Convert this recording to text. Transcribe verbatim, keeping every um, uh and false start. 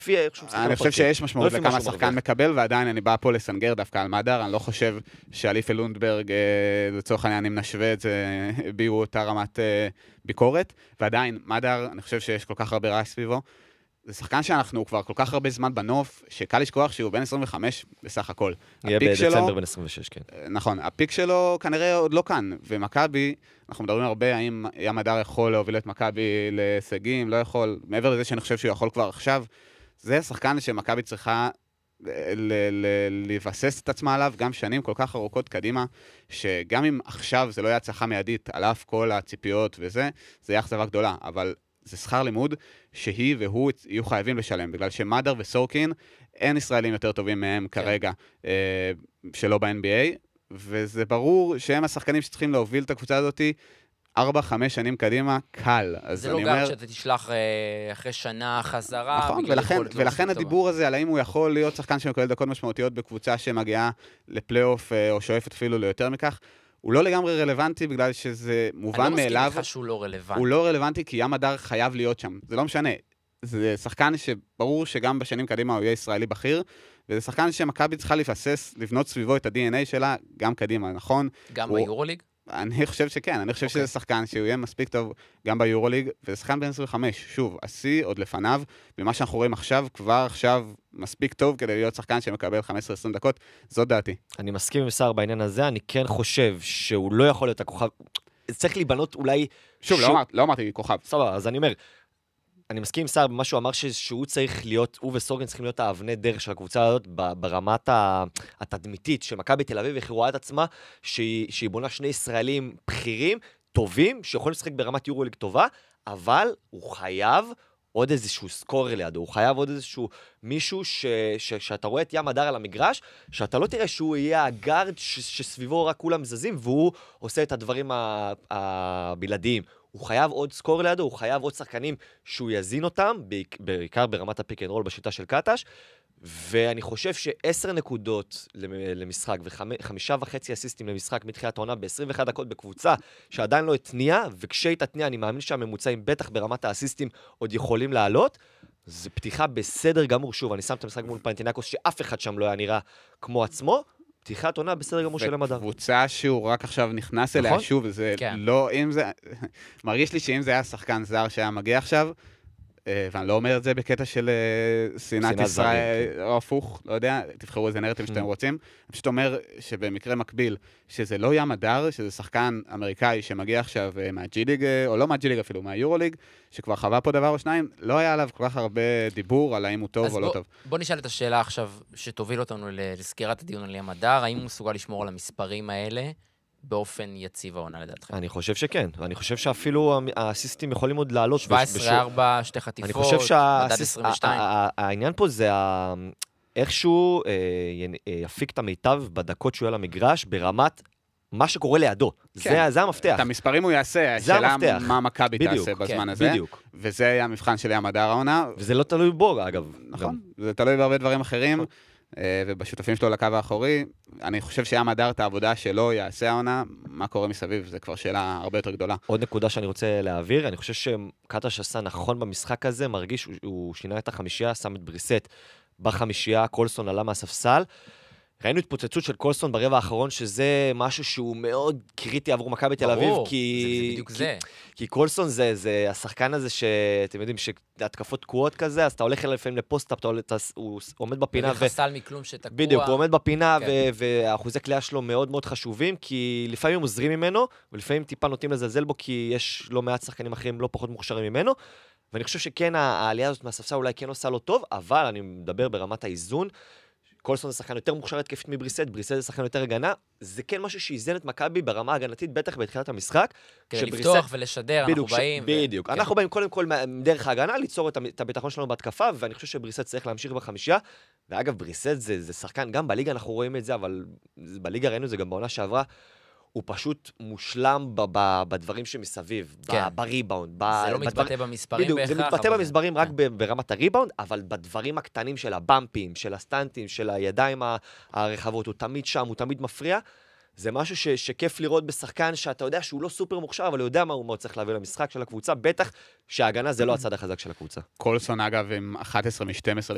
לפי איך שהוא משחק. אני חושב שיש משמעות לכמה שחקן מקבל, ועדיין אני בא פה לסנגר דווקא על מדר, אני לא חושב שאליפי לונדברג, לצורך העניין, אם נשווה את זה, הביאו אותה רמת ביקורת, ועדיין, מדר, אני חושב שיש כל כך הרבה רעש סביבו, זה שחקן שאנחנו כבר כל כך הרבה זמן בנוף, שקל לשכוח שהוא בן עשרים וחמש בסך הכל. יהיה בדצמבר בן עשרים ושש, כן. נכון, הפיק שלו כנראה עוד לא כאן, ומכבי, אנחנו מדברים הרבה, האם ים הדר יכול להוביל את מכבי להישגים, לא יכול, מעבר לזה שאני חושב שהוא יכול כבר עכשיו, זה שחקן שמכבי צריכה לבסס את עצמה עליו, גם שנים כל כך ארוכות קדימה, שגם אם עכשיו זה לא יהיה הצלחה מיידית, על אף כל הציפיות וזה, זה יהיה אכזבה גדולה, אבל זה שכר לימוד שהיא והוא יהיו חייבים לשלם, בגלל שמדר וסורקין, אין ישראלים יותר טובים מהם כרגע, שלא ב-אן בי איי, וזה ברור שהם השחקנים שצריכים להוביל את הקבוצה הזאת, ארבע, חמש שנים קדימה, קל. זה לא גם שאתה תשלח אחרי שנה חזרה. נכון, ולכן הדיבור הזה על האם הוא יכול להיות שחקן שמקבל דקות משמעותיות בקבוצה שמגיעה לפלייאוף או שואפת אפילו ליותר מכך, הוא לא לגמרי רלוונטי בגלל שזה מובן מאליו. אני לא מסכים לך שהוא לא רלוונטי. הוא לא רלוונטי כי ים הדר חייב להיות שם. זה לא משנה. זה שחקן שברור שגם בשנים קדימה הוא יהיה ישראלי בכיר, וזה שחקן שמכבי צריכה לפסס, לבנות סביבו את ה-די אן איי שלה, גם קדימה, נכון? גם הוא... ביורוליג? אני חושב שכן, אני חושב okay. שזה שחקן שהוא יהיה מספיק טוב גם ביורוליג, וזה שחקן בן עשרים וחמש, שוב, עשי עוד לפניו, ומה שאנחנו רואים עכשיו, כבר עכשיו מספיק טוב כדי להיות שחקן שמקבל חמש עשרה עשרים דקות, זאת דעתי. אני מסכים עם שר בעניין הזה, אני כן חושב שהוא לא יכול להיות הכוכב, זה צריך להיבנות אולי... שוב, שוב... לא, אמר, לא אמרתי כוכב. סבבה, אז אני אומר, אני מסכים עם שר במה שהוא אמר שהוא צריך להיות, הוא וסורגן צריכים להיות האבני דרך של הקבוצה הזאת ברמת התדמיתית של מכבי תל אביב, וחירואה את עצמה שהיא, שהיא בונה שני ישראלים בכירים, טובים, שיכולים לשחק ברמת יורוליג טובה, אבל הוא חייב עוד איזשהו סקורר לידו, הוא חייב עוד איזשהו מישהו ש, ש, שאתה רואה את ים הדר על המגרש, שאתה לא תראה שהוא יהיה הגארד ש, שסביבו רק כולם זזים, והוא עושה את הדברים הבלעדיים. הוא חייב עוד סקור לידו, הוא חייב עוד שחקנים שהוא יזין אותם, בעיקר ברמת הפיק אנד רול בשיטה של קטש, ואני חושב שעשר נקודות למשחק וחמישה וחצי אסיסטים למשחק מתחילת העונה ב-עשרים ואחת דקות בקבוצה שעדיין לא התניעה, וכשהיא תתניעה אני מאמין שהממוצעים בטח ברמת האסיסטים עוד יכולים לעלות, זה פתיחה בסדר גמור, שוב, אני שם את המשחק מול פנטינקוס שאף אחד שם לא היה נראה כמו עצמו, פתיחת עונה בסדר גמור של המדר. וקבוצה שהוא רק עכשיו נכנס אליה, שוב, זה לא, אם זה, מרגיש לי שאם זה היה שחקן זר שהיה מגיע עכשיו, ואני לא אומר את זה בקטע של שנאת ישראל, או הפוך, לא יודע, תבחרו איזה נרטיב שאתם רוצים. אני פשוט אומר שבמקרה מקביל, שזה לא ים הדר, שזה שחקן אמריקאי שמגיע עכשיו מהג'י-ליג, או לא מהג'י-ליג אפילו, מהיורוליג, שכבר חווה פה דבר או שניים, לא היה עליו כל כך הרבה דיבור על האם הוא טוב או לא טוב. בוא נשאל את השאלה עכשיו, שתוביל אותנו לסקירת הדיון על ים הדר, האם הוא מסוגל לשמור על המספרים האלה? באופן יציב העונה לדעתך. אני חושב שכן. אני חושב שאפילו האסיסטים יכולים עוד לעלות. שבע עשרה ארבע, שתי חטיפות, אני חושב שהעניין פה זה איכשהו יפיק את המיטב בדקות שהוא על המגרש ברמת מה שקורה לידו. זה המפתח. את המספרים הוא יעשה, השאלה מה מכבי תעשה בזמן הזה. וזה היה המבחן של ים הדר העונה. וזה לא תלוי בו, אגב. נכון. זה תלוי בהרבה דברים אחרים. ובשותפים שלו לקו האחורי, אני חושב שים הדר את העבודה שלו יעשה העונה, מה קורה מסביב, זה כבר שאלה הרבה יותר גדולה. עוד נקודה שאני רוצה להעביר, אני חושב שקטש עשה נכון במשחק הזה, מרגיש, הוא שינה את החמישייה, שם את בריסט בחמישייה, קולסון עלה מהספסל, ראינו התפוצצות של קולסון ברבע האחרון, שזה משהו שהוא מאוד קריטי עבור מכבי תל אביב, כי... זה בדיוק זה. כי קולסון זה, זה השחקן הזה שאתם יודעים, שהתקפות תקועות כזה, אז אתה הולך אליו לפעמים לפוסט-אפ, הוא עומד בפינה... וחסל מכלום שתקוע. בדיוק, הוא עומד בפינה, והאחוזי קליעה שלו מאוד מאוד חשובים, כי לפעמים הם עוזרים ממנו, ולפעמים טיפה נוטים לזלזל בו, כי יש לא מעט שחקנים אחרים לא פחות מוכשרים ממנו, ואני חושב שכן, העלייה הזאת מהספסל אולי כן עושה לו טוב, אבל אני מדבר ברמת האיזון, קולסון זה שחקן יותר מוכשר התקפית מבריסט, בריסט זה שחקן יותר הגנה, זה כן משהו שאיזן את מכבי ברמה הגנתית, בטח בתחילת המשחק. כדי לפתוח ולשדר, אנחנו באים. בדיוק, אנחנו באים קודם כל דרך ההגנה, ליצור את הביטחון שלנו בהתקפה, ואני חושב שבריסט צריך להמשיך בחמישייה, ואגב, בריסט זה שחקן, גם בליגה אנחנו רואים את זה, אבל בליגה ראינו את זה גם בעונה שעברה, הוא פשוט מושלם בדברים שמסביב, בריבאונד. זה לא מתבטא במספרים בהכרח. זה מתבטא במספרים רק ברמת הריבאונד, אבל בדברים הקטנים של הבמפים, של הסטנטים, של הידיים הרחבות, הוא תמיד שם, הוא תמיד מפריע. זה משהו שכיף לראות בשחקן שאתה יודע שהוא לא סופר מוכשר, אבל הוא יודע מה הוא צריך להביא למשחק של הקבוצה, בטח שההגנה זה לא הצד החזק של הקבוצה. קולסון אגב עם אחת עשרה משתים עשרה